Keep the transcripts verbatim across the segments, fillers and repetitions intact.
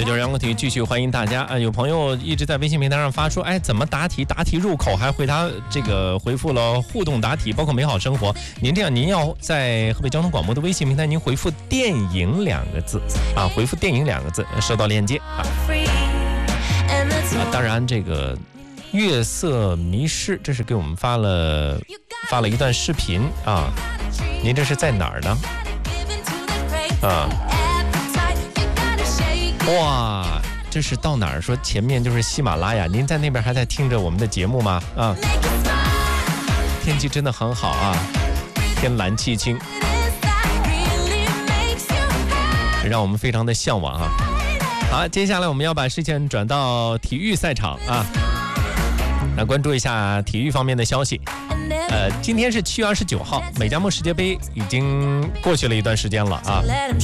这就是阳光体育，继续欢迎大家啊！有朋友一直在微信平台上发说，哎，怎么答题？答题入口还回答这个回复了互动答题，包括美好生活。您这样，您要在河北交通广播的微信平台，您回复“电影”两个字啊，回复“电影”两个字，收到链接啊。啊，当然这个月色迷失，这是给我们发了发了一段视频啊。您这是在哪儿呢？啊。哇，这是到哪儿？说前面就是喜马拉雅，您在那边还在听着我们的节目吗？啊，天气真的很好啊，天蓝气清，让我们非常的向往啊。好，接下来我们要把视线转到体育赛场啊，那关注一下体育方面的消息。呃，今天是七月二十九号，美加墨世界杯已经过去了一段时间了啊。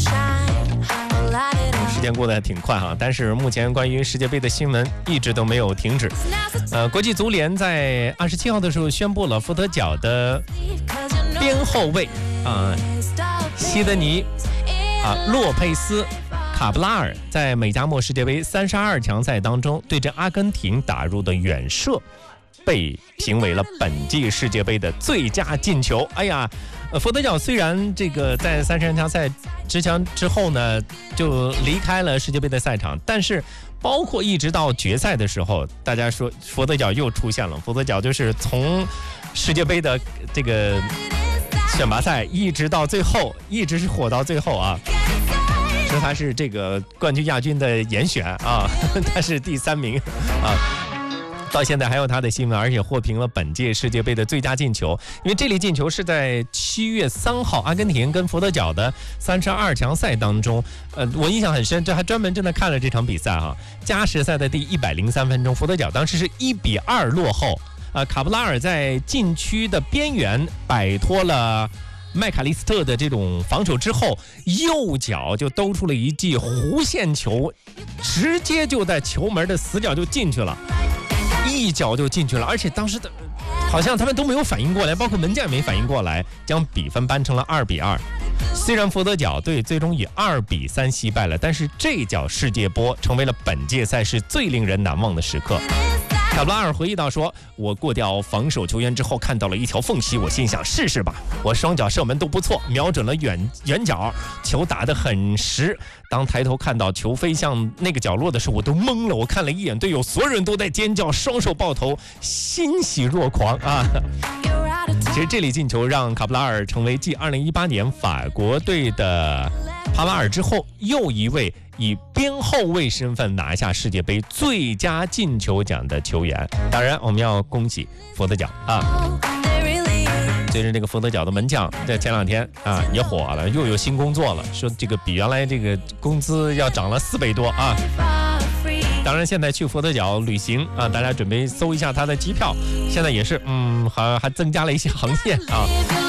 时间过得还挺快哈，但是目前关于世界杯的新闻一直都没有停止。呃，国际足联在二十七号的时候宣布了佛得角的边后卫啊、呃，西德尼啊洛佩斯卡布拉尔在美加墨世界杯三十二强赛当中对阵阿根廷打入的远射，被评为了本届世界杯的最佳进球。哎呀，呃，佛得角虽然这个在三十二强赛之前之后呢，就离开了世界杯的赛场，但是包括一直到决赛的时候，大家说佛得角又出现了。佛得角就是从世界杯的这个选拔赛一直到最后，一直是火到最后啊。说他是这个冠军亚军的严选啊，他是第三名啊。到现在还有他的新闻，而且获评了本届世界杯的最佳进球。因为这粒进球是在七月三号阿根廷跟佛得角的三十二强赛当中，呃，我印象很深，这还专门真的看了这场比赛哈。加时赛的第一百零三分钟，佛得角当时是一比二落后，呃，卡布拉尔在禁区的边缘摆脱了麦卡利斯特的这种防守之后，右脚就兜出了一记弧线球，直接就在球门的死角就进去了。一脚就进去了，而且当时的好像他们都没有反应过来，包括门将也没反应过来，将比分扳成了二比二。虽然佛得角队最终以二比三惜败了，但是这脚世界波成为了本届赛事最令人难忘的时刻。卡布拉尔回忆到说，我过掉防守球员之后看到了一条缝隙，我心想试试吧，我双脚射门都不错，瞄准了远远角，球打得很实，当抬头看到球飞向那个角落的时候，我都懵了，我看了一眼队友，所有人都在尖叫，双手抱头，欣喜若狂啊。其实这粒进球让卡布拉尔成为继二零一八年法国队的帕瓦尔之后又一位以边后卫身份拿下世界杯最佳进球奖的球员。当然我们要恭喜佛得角啊，最近这个佛得角的门将在前两天啊也火了，又有新工作了，说这个比原来这个工资要涨了四倍多啊。当然现在去佛得角旅行啊，大家准备搜一下他的机票，现在也是嗯还还增加了一些航线啊，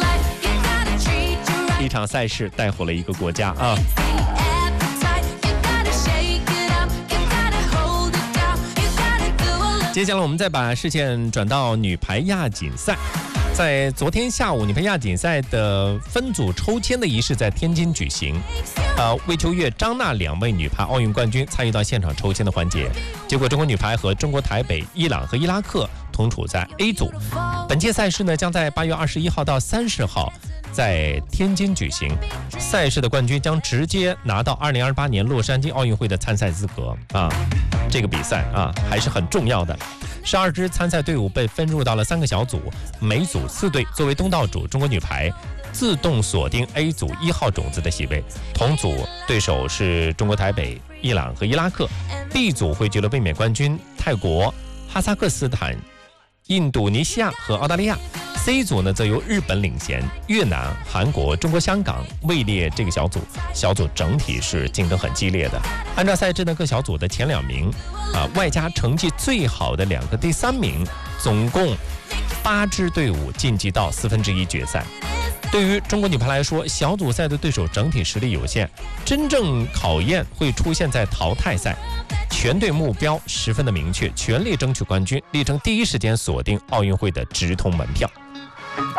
一场赛事带火了一个国家啊。接下来我们再把视线转到女排亚锦赛。在昨天下午，女排亚锦赛的分组抽签的仪式在天津举行。呃，魏秋月、张娜两位女排奥运冠军参与到现场抽签的环节。结果，中国女排和中国台北、伊朗和伊拉克同处在 A 组。本届赛事呢，将在八月二十一号到三十号在天津举行。赛事的冠军将直接拿到二零二八年洛杉矶奥运会的参赛资格啊！这个比赛啊，还是很重要的。十二支参赛队伍被分入到了三个小组，每组四队。作为东道主，中国女排自动锁定 A 组一号种子的席位，同组对手是中国台北、伊朗和伊拉克。B 组汇聚了卫冕冠军泰国、哈萨克斯坦、印度尼西亚和澳大利亚。C 组呢则由日本领衔，越南、韩国、中国香港位列这个小组。小组整体是竞争很激烈的。按照赛制呢，各小组的前两名啊，外加成绩最好的两个第三名，总共八支队伍晋级到四分之一决赛。对于中国女排来说，小组赛的对手整体实力有限，真正考验会出现在淘汰赛。全队目标十分的明确，全力争取冠军，力争第一时间锁定奥运会的直通门票。